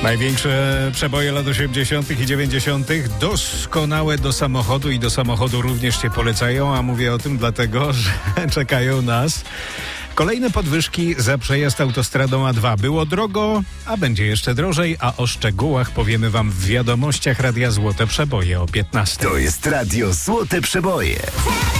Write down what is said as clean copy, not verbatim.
Największe przeboje lat 80. i 90. doskonałe do samochodu i do samochodu również się polecają, a mówię o tym dlatego, że czekają nas kolejne podwyżki za przejazd autostradą A2. Było drogo, a będzie jeszcze drożej, a o szczegółach powiemy wam w wiadomościach Radia Złote Przeboje o 15. To jest Radio Złote Przeboje.